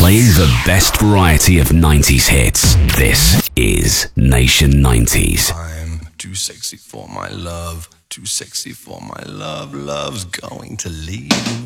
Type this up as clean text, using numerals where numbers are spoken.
Playing the best variety of 90s hits. This is Nation 90s. I'm too sexy for my love, too sexy for my love. Love's going to leave.